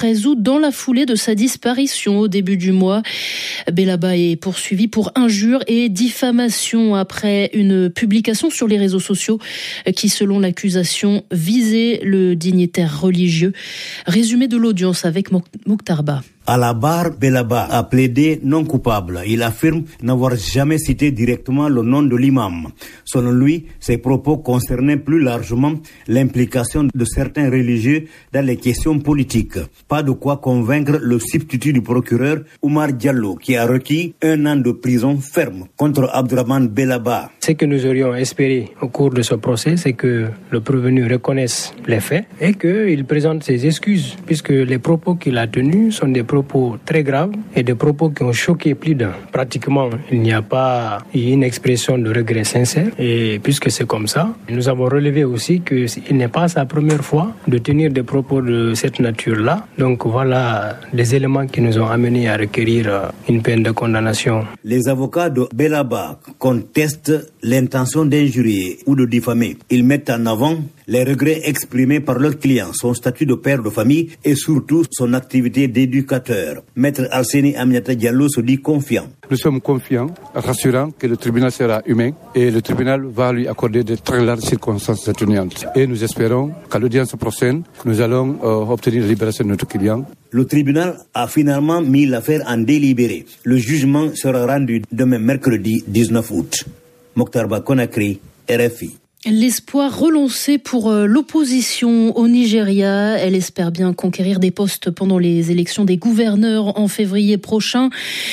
13 août dans la foulée de sa disparition au début du mois. Bellaba est poursuivi pour injure et diffamation après une publication sur les réseaux sociaux qui, selon l'accusation, visait le dignitaire religieux. Résumé de l'audience avec Mokhtar Ba. À la barre, Bellaba a plaidé non coupable. Il affirme n'avoir jamais cité directement le nom de l'imam. Selon lui, ses propos concernaient plus largement l'implication de certains religieux dans les questions politiques. Pas de quoi convaincre le substitut du procureur Oumar Diallo, qui a requis 1 an de prison ferme contre Abdourahmane Bellaba. Ce que nous aurions espéré au cours de ce procès, c'est que le prévenu reconnaisse les faits et qu'il présente ses excuses, puisque les propos qu'il a tenus sont des propos très graves et des propos qui ont choqué plus d'un. Pratiquement, il n'y a pas une expression de regret sincère. Et puisque c'est comme ça, nous avons relevé aussi qu'il n'est pas sa première fois de tenir des propos de cette nature-là. Donc voilà les éléments qui nous ont amenés à requérir une peine de condamnation. Les avocats de Bellaba contestent l'intention d'injurier ou de diffamer. Ils mettent en avant les regrets exprimés par leur client, son statut de père de famille et surtout son activité d'éducateur. Maître Alseni Aminata Diallo se dit confiant. Nous sommes confiants, rassurants que le tribunal sera humain et le tribunal va lui accorder de très larges circonstances atténuantes. Et nous espérons qu'à l'audience prochaine, nous allons obtenir la libération de notre client. Le tribunal a finalement mis l'affaire en délibéré. Le jugement sera rendu demain mercredi 19 août. Mokhtar Ba, Conakry, RFI. L'espoir relancé pour l'opposition au Nigeria. Elle espère bien conquérir des postes pendant les élections des gouverneurs en février prochain.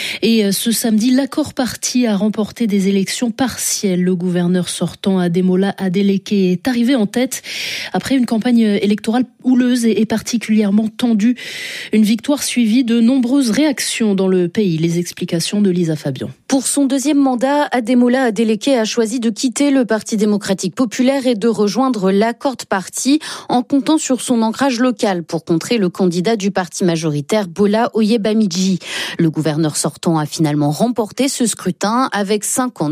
Et ce samedi, l'accord parti a remporté des élections partielles. Le gouverneur sortant, Ademola Adeleke, est arrivé en tête après une campagne électorale houleuse et particulièrement tendue. Une victoire suivie de nombreuses réactions dans le pays. Les explications de Lisa Fabian. Pour son deuxième mandat, Ademola Adeleke a choisi de quitter le Parti démocratique populaire et de rejoindre l'Accord Party en comptant sur son ancrage local pour contrer le candidat du parti majoritaire Bola Oyebamiji. Le gouverneur sortant a finalement remporté ce scrutin avec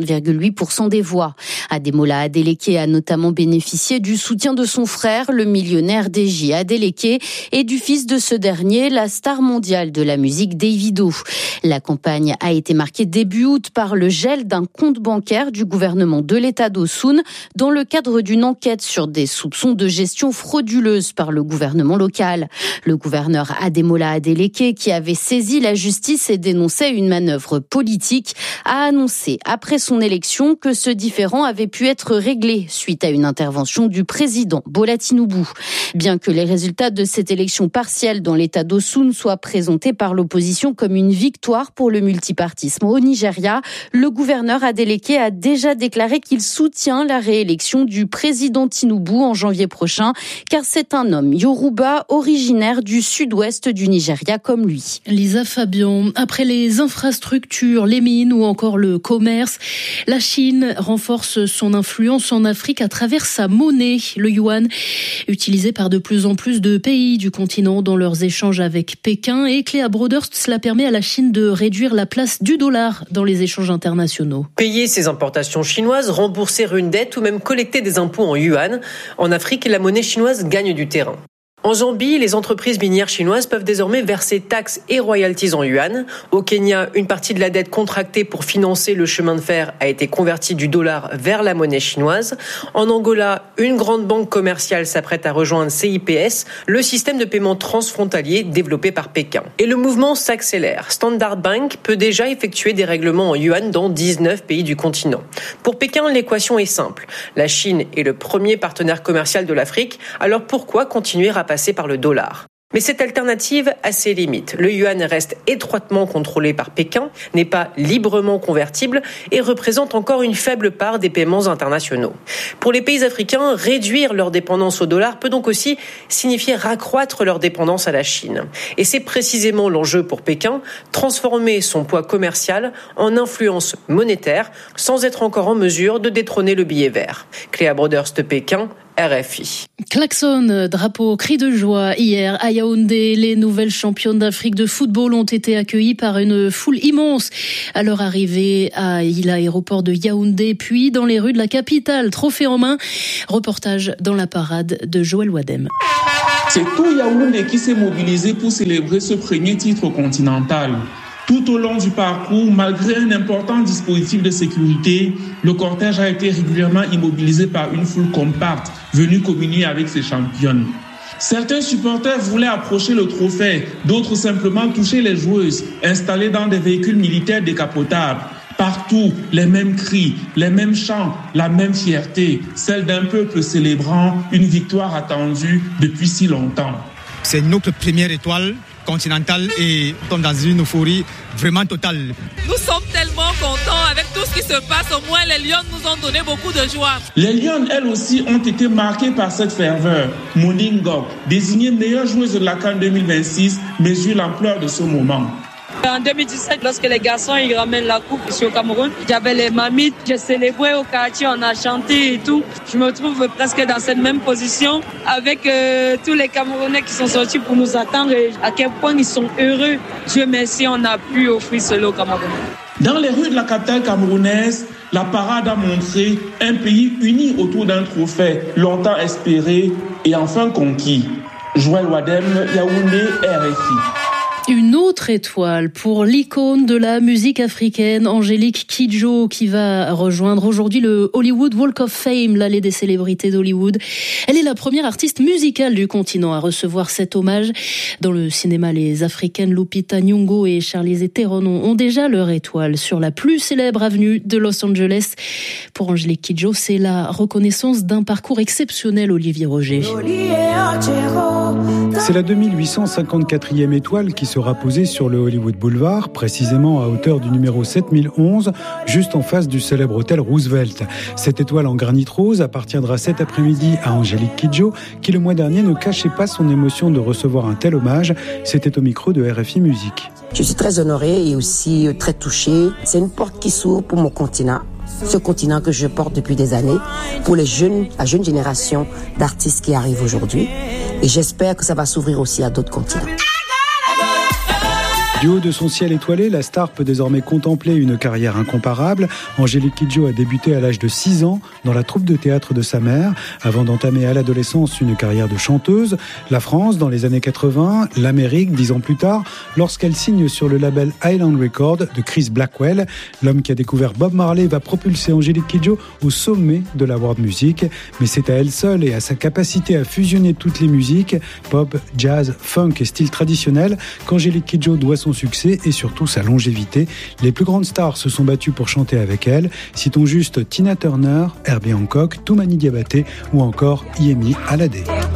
50,8% des voix. Ademola Adeleke a notamment bénéficié du soutien de son frère, le millionnaire Deji Adeleke, et du fils de ce dernier, la star mondiale de la musique Davido. La campagne a été marquée début août par le gel d'un compte bancaire du gouvernement de l'État d'Osun dans le cadre d'une enquête sur des soupçons de gestion frauduleuse par le gouvernement local. Le gouverneur Ademola Adeleke, qui avait saisi la justice et dénonçait une manœuvre politique, a annoncé après son élection que ce différend avait pu être réglé suite à une intervention du président Bola Tinubu. Bien que les résultats de cette élection partielle dans l'État d'Osun soient présentés par l'opposition comme une victoire pour le multipartisme au Nigeria, le gouverneur Adeleke a déjà déclaré qu'il soutient la réélection du président Tinubu en janvier prochain, car c'est un homme Yoruba originaire du sud-ouest du Nigeria comme lui. Lisa Fabian, après les infrastructures, les mines ou encore le commerce, la Chine renforce son influence en Afrique à travers sa monnaie, le yuan, utilisé par de plus en plus de pays du continent dans leurs échanges avec Pékin. Et Cléa Brodeur, cela permet à la Chine de réduire la place du dollar dans les échanges internationaux. Payer ses importations chinoises, rembourser une dette ou même collecter des impôts en yuan. En Afrique, la monnaie chinoise gagne du terrain. En Zambie, les entreprises minières chinoises peuvent désormais verser taxes et royalties en yuan. Au Kenya, une partie de la dette contractée pour financer le chemin de fer a été convertie du dollar vers la monnaie chinoise. En Angola, une grande banque commerciale s'apprête à rejoindre CIPS, le système de paiement transfrontalier développé par Pékin. Et le mouvement s'accélère. Standard Bank peut déjà effectuer des règlements en yuan dans 19 pays du continent. Pour Pékin, l'équation est simple. La Chine est le premier partenaire commercial de l'Afrique, alors pourquoi continuer à passer par le dollar ? Mais cette alternative a ses limites. Le yuan reste étroitement contrôlé par Pékin, n'est pas librement convertible et représente encore une faible part des paiements internationaux. Pour les pays africains, réduire leur dépendance au dollar peut donc aussi signifier accroître leur dépendance à la Chine. Et c'est précisément l'enjeu pour Pékin, transformer son poids commercial en influence monétaire sans être encore en mesure de détrôner le billet vert. Cléa Brodeur de Pékin, RFI. Klaxon, drapeau, cri de joie. Hier, à Yaoundé, les nouvelles championnes d'Afrique de football ont été accueillies par une foule immense à leur arrivée à l'aéroport de Yaoundé, puis dans les rues de la capitale. Trophée en main, reportage dans la parade de Joël Wadem. C'est tout Yaoundé qui s'est mobilisé pour célébrer ce premier titre continental. Tout au long du parcours, malgré un important dispositif de sécurité, le cortège a été régulièrement immobilisé par une foule compacte venue communier avec ses championnes. Certains supporters voulaient approcher le trophée, d'autres simplement toucher les joueuses, installées dans des véhicules militaires décapotables. Partout, les mêmes cris, les mêmes chants, la même fierté, celle d'un peuple célébrant une victoire attendue depuis si longtemps. C'est notre première étoile continentale et nous sommes dans une euphorie vraiment totale. Nous sommes tellement contents avec tout ce qui se passe. Au moins, les Lions nous ont donné beaucoup de joie. Les Lions, elles aussi, ont été marquées par cette ferveur. Monique Ngok, désignée meilleure joueuse de la CAN 2026, mesure l'ampleur de ce moment. En 2017, lorsque les garçons ils ramènent la coupe ici au Cameroun, j'avais les mamites, j'ai célébré au quartier, on a chanté et tout. Je me trouve presque dans cette même position avec tous les Camerounais qui sont sortis pour nous attendre et à quel point ils sont heureux. Dieu merci, on a pu offrir cela au Cameroun. Dans les rues de la capitale camerounaise, la parade a montré un pays uni autour d'un trophée longtemps espéré et enfin conquis. Joël Wadem, Yaoundé, RFI. Une autre étoile pour l'icône de la musique africaine, Angélique Kidjo, qui va rejoindre aujourd'hui le Hollywood Walk of Fame, l'allée des célébrités d'Hollywood. Elle est la première artiste musicale du continent à recevoir cet hommage. Dans le cinéma, les Africaines Lupita Nyong'o et Charlize Theron ont déjà leur étoile sur la plus célèbre avenue de Los Angeles. Pour Angélique Kidjo, c'est la reconnaissance d'un parcours exceptionnel, Olivier Roger. C'est la 2854e étoile qui sera posée sur le Hollywood Boulevard, précisément à hauteur du numéro 7011, juste en face du célèbre hôtel Roosevelt. Cette étoile en granit rose appartiendra cet après-midi à Angélique Kidjo, qui le mois dernier ne cachait pas son émotion de recevoir un tel hommage. C'était au micro de RFI Musique. Je suis très honorée et aussi très touchée. C'est une porte qui s'ouvre pour mon continent. Ce continent que je porte depuis des années, pour la jeune génération d'artistes qui arrivent aujourd'hui. Et j'espère que ça va s'ouvrir aussi à d'autres continents. Du haut de son ciel étoilé, la star peut désormais contempler une carrière incomparable. Angélique Kidjo a débuté à l'âge de 6 ans dans la troupe de théâtre de sa mère, avant d'entamer à l'adolescence une carrière de chanteuse. La France dans les années 80, l'Amérique 10 ans plus tard, lorsqu'elle signe sur le label Island Records de Chris Blackwell. L'homme qui a découvert Bob Marley va propulser Angélique Kidjo au sommet de la world music. Mais c'est à elle seule et à sa capacité à fusionner toutes les musiques, pop, jazz, funk et style traditionnel, qu'Angélique Kidjo doit son succès et surtout sa longévité. Les plus grandes stars se sont battues pour chanter avec elle. Citons juste Tina Turner, Herbie Hancock, Toumani Diabaté ou encore Yemi Alade.